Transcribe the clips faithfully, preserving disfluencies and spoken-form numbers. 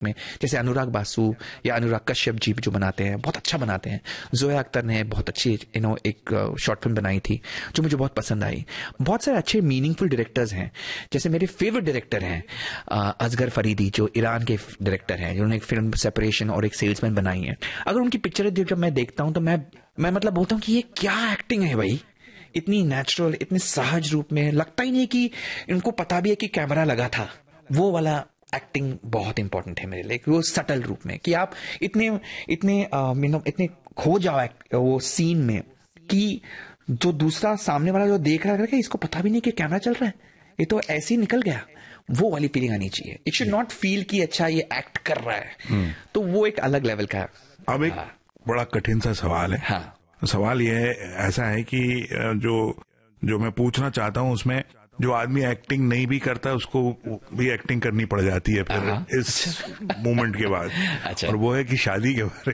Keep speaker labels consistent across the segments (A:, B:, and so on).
A: में, जैसे अनुराग बासु या अनुराग कश्यप जी जो बनाते हैं, बहुत अच्छा बनाते हैं। जोया अख्तर ने बहुत अच्छी यू नो एक शॉर्ट फिल्म बनाई थी जो मुझे बहुत पसंद आई। बहुत सारे अच्छे मीनिंगफुल डायरेक्टर्स हैं। जैसे मेरे फेवरेट डायरेक्टर हैं असगर फरीदी, जो ईरान के डायरेक्टर हैं, जिन्होंने एक फिल्म सेपरेशन और एक सेल्समैन बनाई है। अगर उनकी पिक्चरें जब मैं देखता हूं तो मैं मैं मतलब बोलता हूं कि ये क्या एक्टिंग है भाई, इतनी नेचुरल, इतने सहज रूप में, लगता ही नहीं कि इनको पता भी है कि कैमरा लगा था। वो वाला एक्टिंग बहुत इंपॉर्टेंट है मेरे लिए, वो सटल रूप में कि आप इतने इतने यू नो इतने खो जाओ वो सीन में कि जो दूसरा सामने वाला जो देख रहा है इसको पता भी नहीं कि कैमरा चल रहा है, ये तो ऐसे ही निकल गया। वो वाली फीलिंग आनी चाहिए। इट शुड नॉट फील कि अच्छा ये एक्ट कर रहा है। तो वो एक अलग लेवल का है।
B: अब एक बड़ा कठिन सा सवाल है।
A: हाँ।
B: सवाल ये है, ऐसा है कि जो जो मैं पूछना चाहता हूँ उसमें जो आदमी एक्टिंग नहीं भी करता उसको भी एक्टिंग करनी पड़ जाती है फिर इस मोमेंट के बाद।
A: अच्छा।
B: और वो है कि शादी के बारे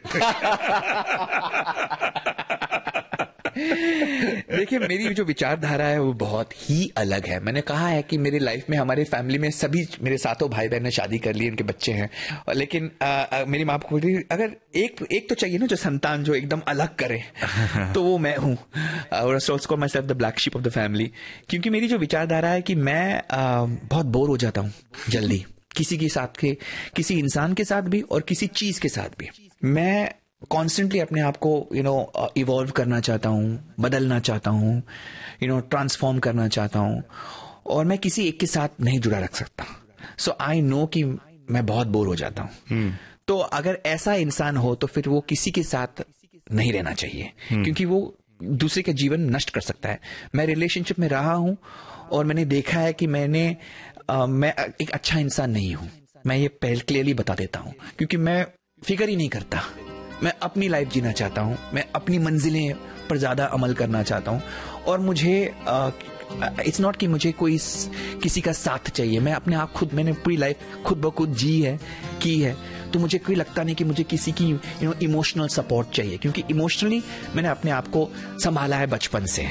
A: देखिए, मेरी जो विचारधारा है वो बहुत ही अलग है। मैंने कहा है कि मेरी लाइफ में, हमारे फैमिली में सभी मेरे सातों भाई बहन ने शादी कर ली, उनके बच्चे हैं, लेकिन आ, आ, मेरी माँ को बोलती अगर एक एक तो चाहिए ना जो संतान जो एकदम अलग करे तो वो मैं हूँ। और call my self the black sheep of the family, क्योंकि मेरी जो विचारधारा है कि मैं आ, बहुत बोर हो जाता हूँ जल्दी, किसी के साथ के, किसी इंसान के साथ भी और किसी चीज के साथ भी। मैं कॉन्स्टेंटली अपने आप को यू नो इवॉल्व करना चाहता हूँ, बदलना चाहता हूँ, यू नो ट्रांसफॉर्म करना चाहता हूँ, और मैं किसी एक के साथ नहीं जुड़ा रख सकता। सो आई नो कि मैं बहुत बोर हो जाता हूँ। hmm. तो अगर ऐसा इंसान हो तो फिर वो किसी के साथ नहीं रहना चाहिए, hmm. क्योंकि वो दूसरे का जीवन नष्ट कर सकता है। मैं रिलेशनशिप में रहा हूँ और मैंने देखा है कि मैंने आ, मैं एक अच्छा इंसान नहीं हूँ। मैं ये पहले क्लियरली बता देता हूँ, क्योंकि मैं फिक्र ही नहीं करता। मैं अपनी लाइफ जीना चाहता हूँ, मैं अपनी मंजिलें पर ज्यादा अमल करना चाहता हूँ, और मुझे इट्स नॉट कि मुझे कोई किसी का साथ चाहिए। मैं अपने आप खुद, मैंने पूरी लाइफ खुद ब खुद जी है, की है, तो मुझे कोई लगता नहीं कि मुझे किसी की यू नो इमोशनल सपोर्ट चाहिए, क्योंकि इमोशनली मैंने अपने आप को संभाला है बचपन से।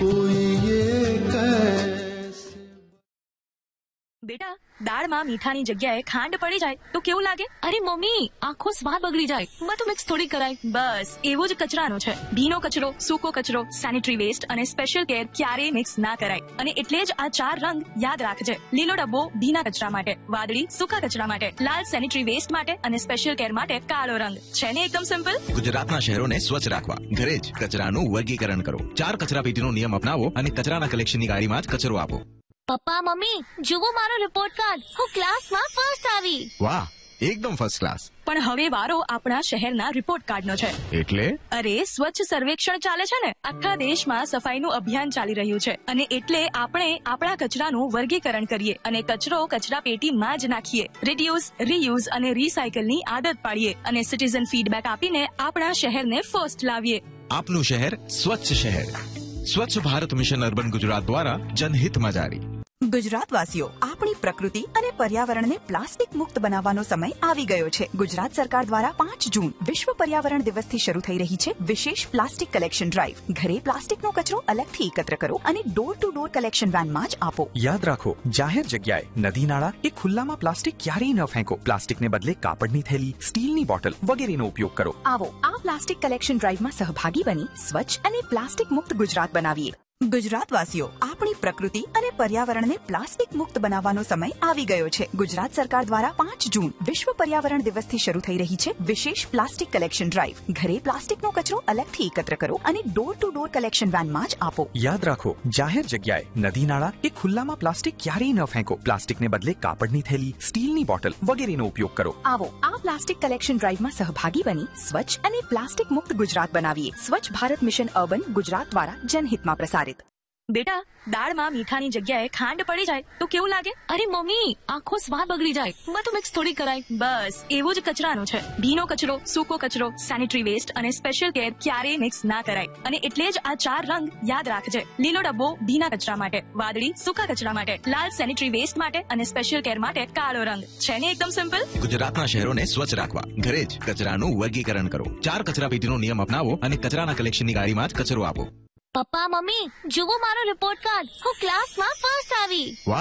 C: બેટા, દાળમાં મીઠાની જગ્યાએ ખાંડ પડી જાય તો કેવું લાગે? અરે મમ્મી, આખો સ્વાદ બગડી જાય. બધું મિક્સ થોડી કરાય. બસ એવો જ કચરાનો છે. ભીનો કચરો, સૂકો કચરો, સેનિટરી વેસ્ટ અને સ્પેશિયલ કેર ક્યારેય મિક્સ ના કરાય. અને એટલે જ આ ચાર રંગ યાદ રાખજે. લીલો ડબ્બો ભીના કચરા માટે, વાદળી સૂકા કચરા માટે, લાલ સેનિટરી વેસ્ટ માટે અને સ્પેશિયલ કેર માટે કાળો રંગ. છે ને એકદમ સિમ્પલ?
D: ગુજરાતના શહેરોને સ્વચ્છ રાખવા ઘરે જ કચરાનું વર્ગીકરણ કરો. ચાર કચરાપેટીનો નિયમ અપનાવો અને કચરાના કલેક્શનની ગાડીમાં જ કચરો આપો.
E: પપ્પા મમ્મી જુઓ મારો રિપોર્ટ કાર્ડ, હું ક્લાસમાં ફર્સ્ટ આવી.
D: વાહ, એકદમ ફર્સ્ટ ક્લાસ.
C: પણ હવે વારો આપણા શહેરના રિપોર્ટ કાર્ડનો છે.
D: એટલે?
C: અરે સ્વચ્છ સર્વેક્ષણ ચાલે છે ને, આખા દેશમાં સફાઈનું અભિયાન ચાલી રહ્યું છે, અને એટલે આપણે આપણા કચરાનું વર્ગીકરણ કરીએ અને કચરો કચરા પેટીમાં જ નાખીએ. રિડ્યુસ, રીયુઝ અને રીસાયકલની આદત પાડીએ અને સિટીઝન ફીડબેક આપીને આપણા શહેરને ફર્સ્ટ લાવીએ.
D: આપનું શહેર સ્વચ્છ શહેર. સ્વચ્છ ભારત મિશન અર્બન ગુજરાત દ્વારા જનહિતમાં જારી.
F: ગુજરાતવાસીઓ, આપણી પ્રકૃતિ અને પર્યાવરણને પ્લાસ્ટિક મુક્ત બનાવવાનો સમય આવી ગયો છે. ગુજરાત સરકાર દ્વારા પાંચ જૂન વિશ્વ પર્યાવરણ દિવસથી શરૂ થઈ રહી છે વિશેષ પ્લાસ્ટિક કલેક્શન ડ્રાઈવ. ઘરે પ્લાસ્ટિકનો કચરો અલગથી એકત્ર કરો અને ડોર ટુ ડોર કલેક્શન વેનમાં જ આપો.
G: યાદ રાખો, જાહેર જગ્યાએ, નદી નાળા કે ખુલ્લામાં પ્લાસ્ટિક ક્યારેય ન ફેંકો. પ્લાસ્ટિકને બદલે કાપડની થેલી, સ્ટીલની બોટલ વગેરેનો ઉપયોગ કરો.
F: આવો આ પ્લાસ્ટિક કલેક્શન ડ્રાઈવમાં સહભાગી બની સ્વચ્છ અને પ્લાસ્ટિક મુક્ત ગુજરાત બનાવીએ. ગુજરાતવાસીઓ, આપણી પ્રકૃતિ અને પર્યાવરણને પ્લાસ્ટિક મુક્ત બનાવવાનો સમય આવી ગયો છે. ગુજરાત સરકાર દ્વારા પાંચ જૂન વિશ્વ પર્યાવરણ દિવસથી શરૂ થઈ રહી છે વિશેષ પ્લાસ્ટિક કલેક્શન ડ્રાઈવ. ઘરે પ્લાસ્ટિકનો કચરો અલગથી એકત્ર કરો અને ડોર ટુ ડોર કલેક્શન વેનમાં જ આપો.
G: યાદ રાખો, જાહેર જગ્યાએ, નદી નાળા કે ખુલ્લામાં પ્લાસ્ટિક ક્યારેય ન ફેંકો. પ્લાસ્ટિકને બદલે કાપડની થેલી, સ્ટીલની બોટલ વગેરેનો ઉપયોગ કરો.
F: આવો આ પ્લાસ્ટિક કલેક્શન ડ્રાઈવમાં સહભાગી બની સ્વચ્છ અને પ્લાસ્ટિક મુક્ત ગુજરાત બનાવીએ. સ્વચ્છ ભારત મિશન અર્બન ગુજરાત દ્વારા જનહિતમાં પ્રસારિત.
C: બેટા, દાળમાં મીઠાની જગ્યાએ ખાંડ પડી જાય તો કેવું લાગે?
E: અરે મમ્મી, આખો સ્વાદ બગડી જાય. બધું મિક્સ થોડી કરાય.
C: બસ એવો જ કચરાનો છે. ભીનો કચરો, સૂકો કચરો, સેનિટરી વેસ્ટ અને સ્પેશિયલ કેર ક્યારેય મિક્સ ના કરાય. અને એટલે જ આ ચાર રંગ યાદ રાખજે. લીલો ડબ્બો ભીના કચરા માટે, વાદળી સૂકા કચરા માટે, લાલ સેનિટરી વેસ્ટ માટે અને સ્પેશિયલ કેર માટે કાળો રંગ. છે ને એકદમ સિમ્પલ?
D: ગુજરાતના શહેરોને સ્વચ્છ રાખવા ઘરે જ કચરાનું વર્ગીકરણ કરો. ચાર કચરાપેટીનો નિયમ અપનાવો અને કચરાના કલેક્શનની ગાડીમાં જ કચરો આપો.
E: પપ્પા મમ્મી જુઓ મારો રિપોર્ટ કાર્ડ, હું ક્લાસમાં ફર્સ્ટ આવી.
D: વાહ,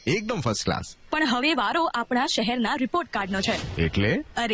D: એકદમ ફર્સ્ટ ક્લાસ.
C: પણ હવે વારો આપણા શહેરના રિપોર્ટ કાર્ડનો છે.
D: એટલે
C: અરે